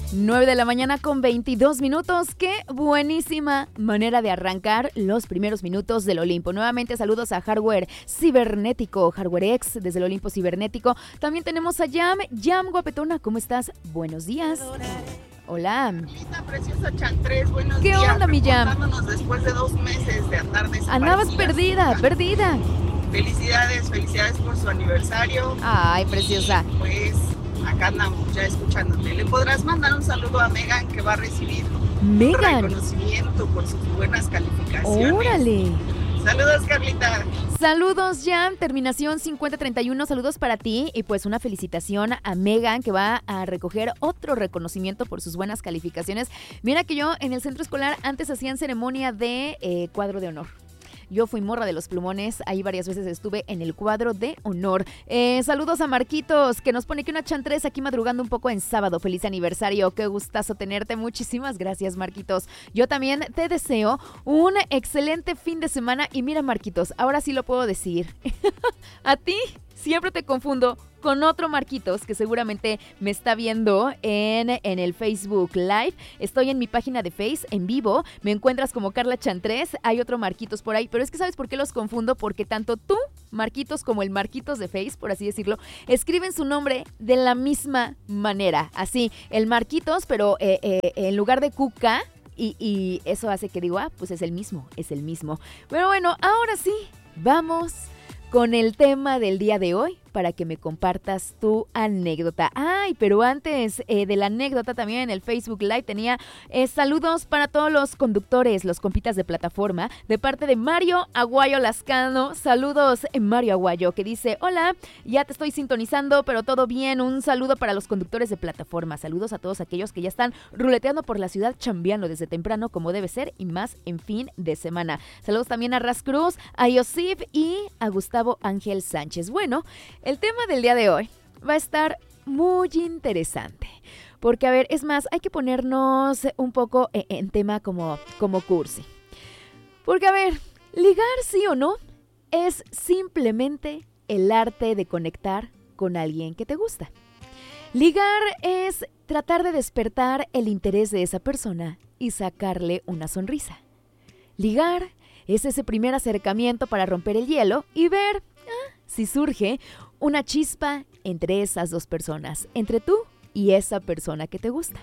9 de la mañana con 22 minutos. Qué buenísima manera de arrancar los primeros minutos del Olimpo. Nuevamente saludos a Hardware Cibernético, Hardware X desde el Olimpo Cibernético. También tenemos a Yam guapetona, ¿cómo estás? Buenos días. Hola. Linda, preciosa Chantres, buenos ¿Qué días. onda, mi Yam? Reportándonos después de 2 meses de andar desaparecida. Andabas perdida. Felicidades por su aniversario. Ay, preciosa. Pues acá andamos ya escuchándote. Le podrás mandar un saludo a Megan, que va a recibir un reconocimiento por sus buenas calificaciones. ¡Órale! Saludos, Carlita. Saludos, Jan, terminación 5031, saludos para ti y pues una felicitación a Megan, que va a recoger otro reconocimiento por sus buenas calificaciones. Mira que yo en el centro escolar antes hacían ceremonia de cuadro de honor. Yo fui morra de los plumones, ahí varias veces estuve en el cuadro de honor. Saludos a Marquitos, que nos pone que una chantres aquí madrugando un poco en sábado. Feliz aniversario, qué gustazo tenerte. Muchísimas gracias, Marquitos. Yo también te deseo un excelente fin de semana. Y mira, Marquitos, ahora sí lo puedo decir. A ti siempre te confundo con otro Marquitos que seguramente me está viendo en el Facebook Live. Estoy en mi página de Face en vivo, me encuentras como Carla Chantres, hay otro Marquitos por ahí, pero es que ¿sabes por qué los confundo? Porque tanto tú, Marquitos, como el Marquitos de Face, por así decirlo, escriben su nombre de la misma manera, así, el Marquitos, pero en lugar de Cuca, y eso hace que digo, pues es el mismo. Pero bueno, ahora sí, vamos con el tema del día de hoy para que me compartas tu anécdota. Ay, pero antes de la anécdota, también en el Facebook Live tenía saludos para todos los conductores, los compitas de plataforma, de parte de Mario Aguayo Lascano. Saludos, Mario Aguayo, que dice, hola, ya te estoy sintonizando, pero todo bien. Un saludo para los conductores de plataforma. Saludos a todos aquellos que ya están ruleteando por la ciudad, chambeando desde temprano, como debe ser, y más en fin de semana. Saludos también a Ras Cruz, a Yosif y a Gustavo Ángel Sánchez. Bueno, el tema del día de hoy va a estar muy interesante, porque a ver, es más, hay que ponernos un poco en tema como cursi. Porque a ver, ligar sí o no es simplemente el arte de conectar con alguien que te gusta. Ligar es tratar de despertar el interés de esa persona y sacarle una sonrisa. Ligar es ese primer acercamiento para romper el hielo y ver si surge una chispa entre esas dos personas, entre tú y esa persona que te gusta.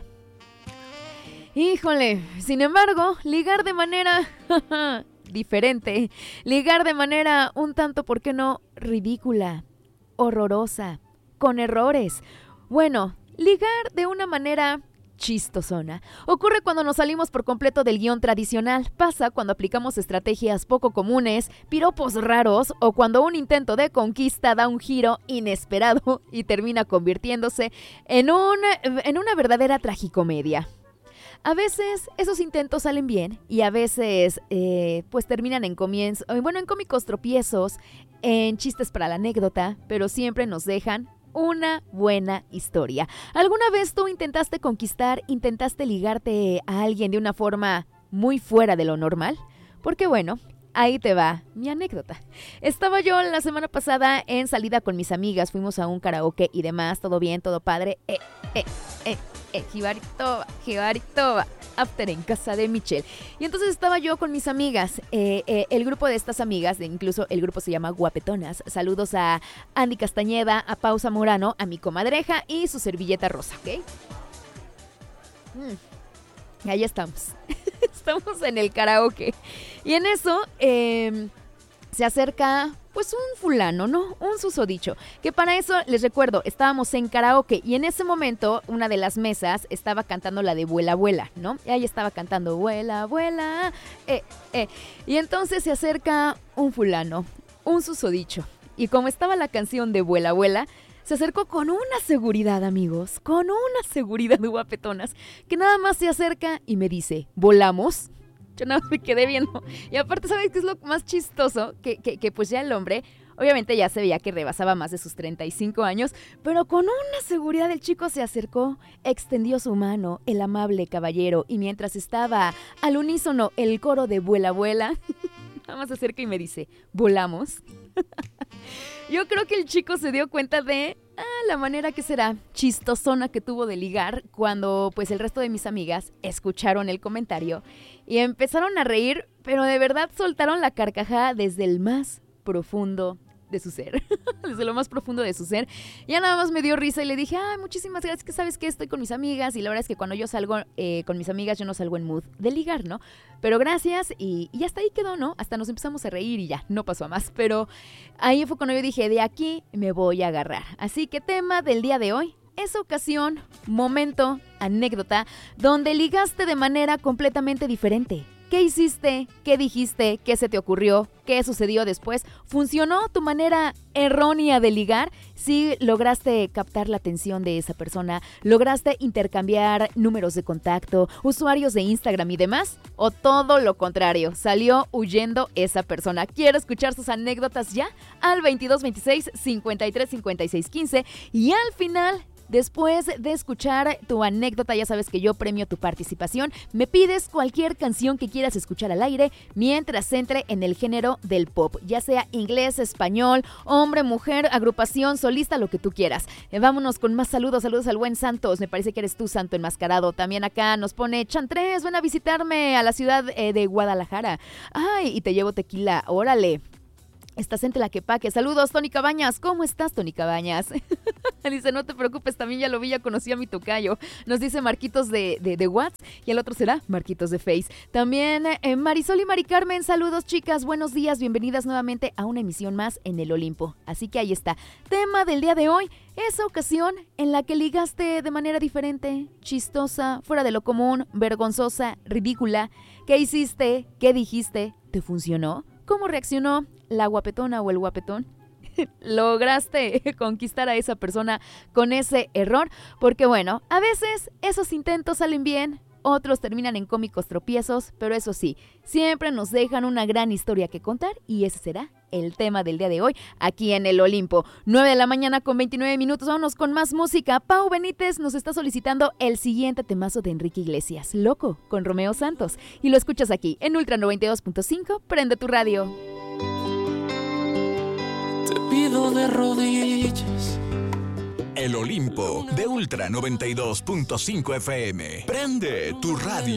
Híjole, sin embargo, ligar de manera diferente, ligar de manera un tanto, ¿por qué no?, ridícula, horrorosa, con errores. Bueno, ligar de una manera chistosona ocurre cuando nos salimos por completo del guión tradicional. Pasa cuando aplicamos estrategias poco comunes, piropos raros, o cuando un intento de conquista da un giro inesperado y termina convirtiéndose en una verdadera tragicomedia. A veces esos intentos salen bien y a veces pues terminan en cómicos tropiezos, en chistes para la anécdota, pero siempre nos dejan una buena historia. ¿Alguna vez tú intentaste ligarte a alguien de una forma muy fuera de lo normal? Porque bueno, ahí te va mi anécdota. Estaba yo la semana pasada en salida con mis amigas, fuimos a un karaoke y demás, todo bien, todo padre. Jibaritoba, after en casa de Michelle. Y entonces estaba yo con mis amigas, el grupo de estas amigas, incluso el grupo se llama Guapetonas. Saludos a Andy Castañeda, a Pau Zamorano, a mi comadreja y su servilleta rosa, ¿ok? Ahí estamos. Estamos en el karaoke. Y en eso se acerca pues un fulano, ¿no? Un susodicho. Que para eso, les recuerdo, estábamos en karaoke y en ese momento una de las mesas estaba cantando la de Vuela, Vuela, ¿no? Y ahí estaba cantando Vuela, Vuela, Y entonces se acerca un fulano, un susodicho. Y como estaba la canción de Vuela, Vuela, se acercó con una seguridad, amigos, con una seguridad de guapetonas, que nada más se acerca y me dice, ¿volamos? Yo nada más me quedé viendo. Y aparte, ¿sabes qué es lo más chistoso? Que pues ya el hombre, obviamente ya se veía que rebasaba más de sus 35 años, pero con una seguridad el chico se acercó, extendió su mano, el amable caballero, y mientras estaba al unísono el coro de Vuela, Vuela, nada más se acerca y me dice, ¿volamos? Yo creo que el chico se dio cuenta de la manera que será chistosona que tuvo de ligar cuando pues el resto de mis amigas escucharon el comentario y empezaron a reír, pero de verdad soltaron la carcajada desde el más profundo de su ser, desde lo más profundo de su ser. Ya nada más me dio risa y le dije, muchísimas gracias, que sabes que estoy con mis amigas y la verdad es que cuando yo salgo con mis amigas yo no salgo en mood de ligar, ¿no? Pero gracias y hasta ahí quedó, ¿no? Hasta nos empezamos a reír y ya, no pasó a más, pero ahí fue cuando yo dije, de aquí me voy a agarrar. Así que tema del día de hoy, esa ocasión, momento, anécdota, donde ligaste de manera completamente diferente. ¿Qué hiciste? ¿Qué dijiste? ¿Qué se te ocurrió? ¿Qué sucedió después? ¿Funcionó tu manera errónea de ligar? ¿Sí lograste captar la atención de esa persona? ¿Lograste intercambiar números de contacto, usuarios de Instagram y demás? ¿O todo lo contrario? ¿Salió huyendo esa persona? Quiero escuchar sus anécdotas ya al 2226 53 56 15 y al final, después de escuchar tu anécdota, ya sabes que yo premio tu participación. Me pides cualquier canción que quieras escuchar al aire mientras entre en el género del pop, ya sea inglés, español, hombre, mujer, agrupación, solista, lo que tú quieras. Vámonos con más saludos. Saludos al buen Santos. Me parece que eres tú, Santo enmascarado. También acá nos pone Chantres, ven a visitarme a la ciudad de Guadalajara. Ay, y te llevo tequila. Órale. Estás en Tlaquepaque. Saludos, Tony Cabañas. ¿Cómo estás, Tony Cabañas? Dice, no te preocupes, también ya lo vi, ya conocí a mi tocayo. Nos dice Marquitos de WhatsApp y el otro será Marquitos de Face. También Marisol y Mari Carmen, saludos, chicas, buenos días, bienvenidas nuevamente a una emisión más en el Olimpo. Así que ahí está, tema del día de hoy, esa ocasión en la que ligaste de manera diferente, chistosa, fuera de lo común, vergonzosa, ridícula. ¿Qué hiciste? ¿Qué dijiste? ¿Te funcionó? ¿Cómo reaccionó la guapetona o el guapetón? ¿Lograste conquistar a esa persona con ese error? Porque bueno, a veces esos intentos salen bien, otros terminan en cómicos tropiezos, pero eso sí, siempre nos dejan una gran historia que contar y ese será el tema del día de hoy aquí en el Olimpo. 9 de la mañana con 29 minutos, vámonos con más música. Pau Benítez nos está solicitando el siguiente temazo de Enrique Iglesias, Loco, con Romeo Santos. Y lo escuchas aquí en Ultra 92.5, prende tu radio. Te pido de rodillas. El Olimpo de Ultra 92.5 FM. Prende tu radio.